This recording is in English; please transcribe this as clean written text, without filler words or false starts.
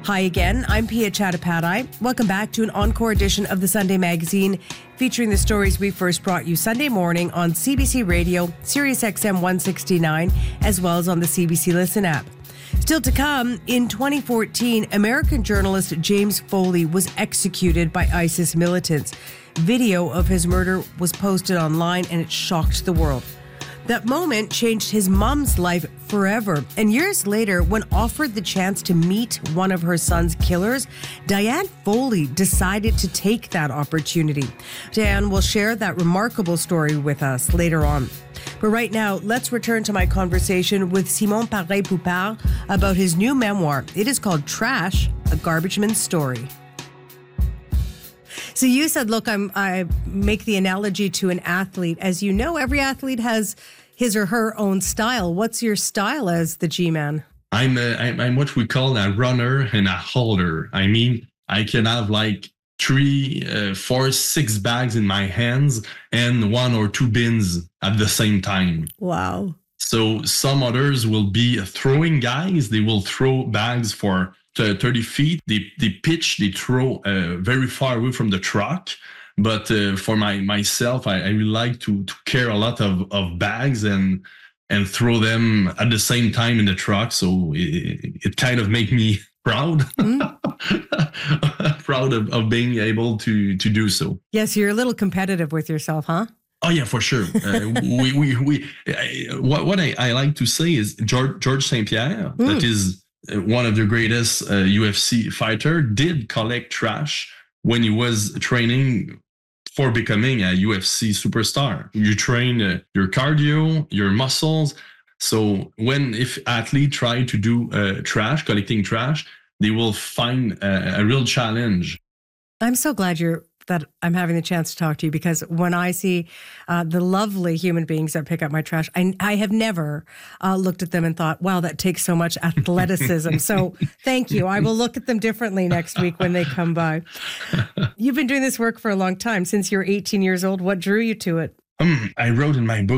Hi again, I'm Pia Chattopadhyay. Welcome back to an encore edition of the Sunday Magazine, featuring the stories we first brought you Sunday morning on CBC Radio, Sirius XM 169, as well as on the CBC Listen app. Still to come, in 2014, American journalist James Foley was executed by ISIS militants. Video of his murder was posted online and it shocked the world. That moment changed his mom's life forever. And years later, when offered the chance to meet one of her son's killers, Diane Foley decided to take that opportunity. Diane will share that remarkable story with us later on. But right now, let's return to my conversation with Simon Paré-Poupard about his new memoir. It is called Trash, a Garbage Man's Story. So you said, look, I make the analogy to an athlete. As you know, every athlete has his or her own style. What's your style as the G-Man? I'm what we call a runner and a holder. I mean, I can have like 3, 4, 6 bags in my hands and 1 or 2 bins at the same time. Wow. So some others will be throwing guys. They will throw bags for 30 feet. They pitch, they throw very far away from the truck. But for myself, I really like to carry a lot of bags and throw them at the same time in the truck. So it kind of make me proud, proud of being able to do so. Yes, you're a little competitive with yourself, huh? Oh yeah, for sure. What I like to say is George St. Pierre, that is one of the greatest UFC fighter, did collect trash when he was training for becoming a UFC superstar. You train your cardio, your muscles. So if athletes try to do collecting trash, they will find a real challenge. I'm so glad that I'm having the chance to talk to you, because when I see the lovely human beings that pick up my trash, I have never looked at them and thought, wow, that takes so much athleticism. So thank you. I will look at them differently next week when they come by. You've been doing this work for a long time, since you were 18 years old. What drew you to it? I wrote in my book